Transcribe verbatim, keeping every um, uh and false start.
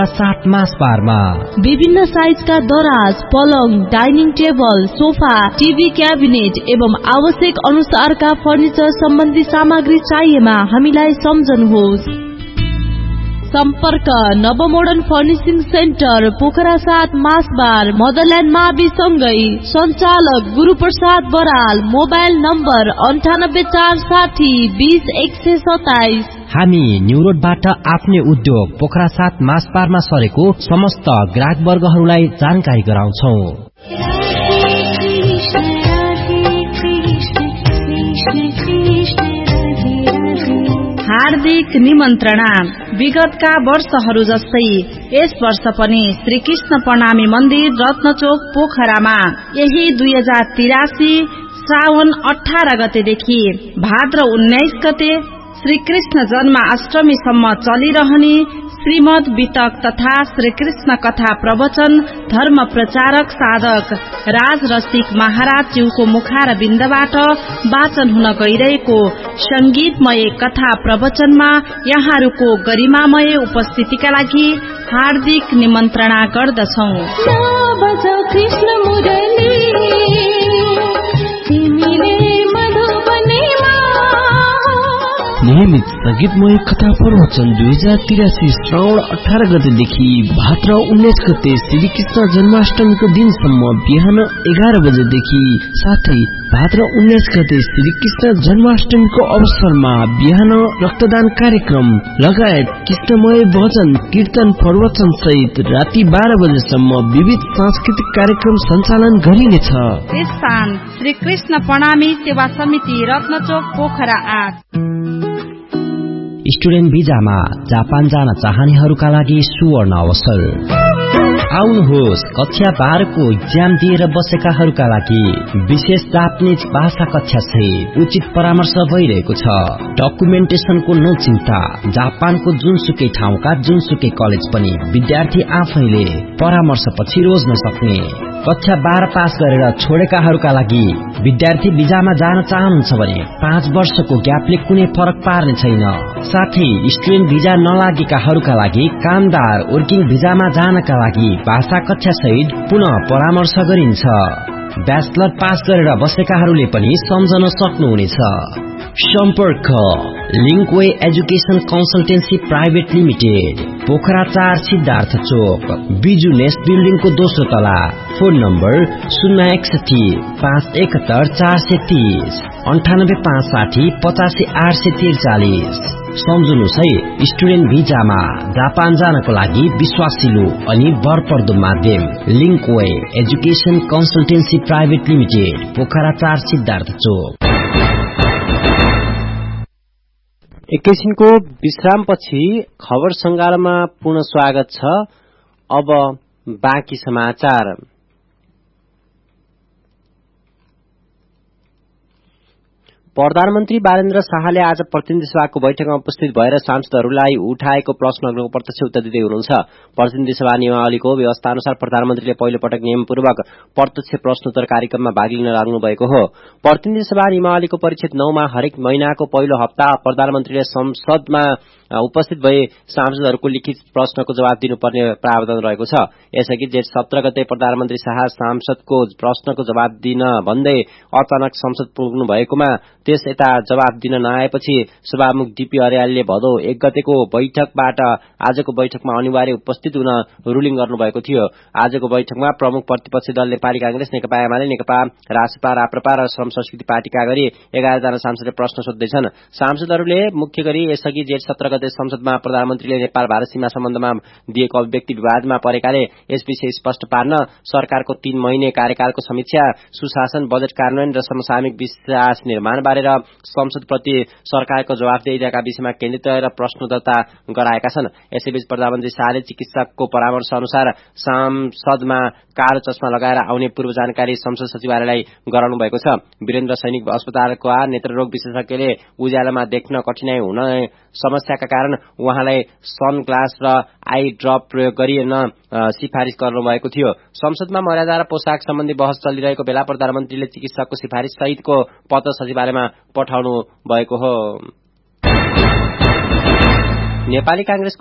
सात मास बारमा विभिन्न साइजका दराज, पलङ, dining table, sofa, TV cabinet एवं आवश्यक अनुसारका फर्निचर सम्बन्धी सामग्री चाहिएमा हामीलाई सम्झनुहोस्। सम्पर्क नवमोडर्न फर्निशिङ सेन्टर, पोखरा सात मासबार, मदरल्यान्ड मावि सँगै। सञ्चालक गुरुप्रसाद बराल। मोबाइल नम्बर अन्ठानब्बे चार साठी बीस एक सय सताइस। हामी न्यू रोडबाट आफ्नै उद्योग पोखरा सात मासबारमा सरेको समस्त ग्राहक वर्गहरूलाई जानकारी गराउँछौ। हार्दिक निमन्त्रणा। विगतका वर्षहरू जस्तै यस वर्ष पनि श्री कृष्ण प्रणामी मन्दिर रत्नचोक पोखरामा यही दुई हजार तिरासी श्रावण अठार गतेदेखि भाद्र उन्नाइस गते श्री कृष्ण जन्म अष्टमीसम्म चलिरहने श्रीमद वितक तथा श्री कृष्ण कथा प्रवचन धर्म प्रचारक साधक राज रसिक महाराज ज्यूको मुखार बिन्दबाट वाचन हुन गइरहेको संगीतमय कथा प्रवचनमा यहाँहरूको गरिमामय उपस्थितिका लागि हार्दिक निमन्त्रणा गर्दछौं। नियमित संगीतमय कथा प्रवचन दुई हजार तिरासी श्रावण अठार गतेदेखि भाद्र उन्नाइस गते श्री कृष्ण जन्माष्टमीको दिनसम्म बिहान एघार बजेदेखि साथै भाद्र उन्नाइस गते श्री कृष्ण जन्माष्टमीको अवसरमा बिहान रक्तदान कार्यक्रम लगायत कृष्णमय भजन कीर्तन प्रवचन सहित राति बाह्र बजेसम्म विविध सांस्कृतिक कार्यक्रम सञ्चालन गरिनेछ। स्थान श्री कृष्ण प्रणामी सेवा समिति रत्नचोक पोखरा आठ। स्टुडेन्ट भिजामा जापान जान चाहनेहरूका लागि सुवर्ण अवसर। आउनुहोस्, कक्षा बाह्रको इक्जाम दिएर बसेकाहरूका लागि विशेष जापानिज भाषा कक्षा सहित उचित परामर्श भइरहेको छ। डकुमेन्टेसनको नचिन्ता। जापानको जुनसुकै ठाउँका जुनसुकै कलेज पनि विद्यार्थी आफैले परामर्श पछि रोज्न सक्ने। कक्षा बाह्र पास गरेर छोडेकाहरूका लागि विद्यार्थी भिजामा जान चाहनुहुन्छ भने पाँच वर्षको ग्यापले कुनै फरक पार्ने छैन। साथै स्टुडेन्ट भिजा नलागेकाहरूका लागि कामदार वर्किङ भिजामा जानका लागि भाषा कक्षा सहित पुनः परामर्श गरिन्छ। ब्याचलर पास गरेर बसेकाहरूले पनि सम्झन सक्नुहुनेछ। सम्पर्क लिङ्कवे education consultancy private limited, Pokhara चार सिद्धार्थ चोक, बिजु नेस्ट बिल्डिङको दोस्रो तला। फोन नम्बर शून्य एकसठी पाँच एकहत्तर चार सय तीस अन्ठानब्बे पाँच साठी पचासी आठ सय त्रिचालिस। सम्झुनुहोस् है, स्टुडेन्ट भिजामा जापान जानको लागि विश्वासिलो अनि भरपर्दो माध्यम लिङ्कवे education consultancy private limited, Pokhara चार सिद्धार्थ चोक। एकैछिनको विश्रामपछि खबर संगारमा पुनः स्वागत छ। अब बाँकी समाचार। प्रधानमन्त्री बालेन्द्र शाहले आज प्रतिनिधि सभाको बैठकमा उपस्थित भएर सांसदहरूलाई उठाएको प्रश्नहरूको प्रत्यक्ष उत्तर दिँदै हुनुहुन्छ। प्रतिनिधि सभा नियमावलीको व्यवस्था अनुसार प्रधानमन्त्रीले पहिलो पटक नियमपूर्वक प्रत्यक्ष प्रश्नोत्तर कार्यक्रममा भाग लिन लाग्नु भएको हो। प्रतिनिधि सभा नियमावलीको परिच्छेद नौमा हरेक महिनाको पहिलो हप्ता प्रधानमन्त्रीले संसदमा उपस्थित भए सांसदहरूको लिखित प्रश्नको जवाब दिनुपर्ने प्रावधान रहेको छ। यसअघि जेठ सत्र गते प्रधानमन्त्री शाह सांसदको प्रश्नको जवाब दिन भन्दै अचानक संसद पुग्नु भएकोमा त्यस यता जवाब दिन नआएपछि सभामुख डीपी अर्यालले भदौ एक गतेको बैठकबाट आजको बैठकमा अनिवार्य उपस्थित हुन रुलिङ गर्नुभएको थियो। आजको बैठकमा प्रमुख प्रतिपक्षी दल नेपाली कांग्रेस, नेकपा एमाले, नेकपा रासपा, राप्रपा र श्रम संस्कृति पार्टीका गरी एघार जना सांसदले प्रश्न सोध्दैछन्। सांसदहरूले मुख्य गरी यसअघि जेठ सत्र गते संसदमा प्रधानमन्त्रीले नेपाल भारत सीमा सम्बन्धमा दिएको अभिव्यक्ति विवादमा परेकाले यस विषय स्पष्ट पार्न सरकारको तीन महिने कार्यकालको समीक्षा, सुशासन, बजेट कार्यान्वयन र समसामयिक विकास निर्माण बारे र संसदप्रति सरकारको जवाफदेहीका विषयमा केन्द्रित रहेर प्रश्न दर्ता गराएका छन्। यसैबीच प्रधानमन्त्री शाहले चिकित्सकको परामर्श अनुसार संसदमा कालो चस्मा लगाएर आउने पूर्व जानकारी संसद सचिवालयलाई गराउनु भएको छ। वीरेन्द्र सैनिक अस्पतालका नेत्ररोग विशेषज्ञले उज्यालोमा देख्न कठिनाई हुने समस्याका कारण उहाँलाई सनग्लास र आई ड्रप प्रयोग गरिन सिफारिश गर्नुभएको थियो। संसदमा मर्यादा र पोशाक सम्बन्धी बहस चलिरहेको बेला प्रधानमन्त्रीले चिकित्सकको सिफारिश सहितको पत्र सचिवालयमा पठाउनु भएको हो। नेपाली कांग्रेस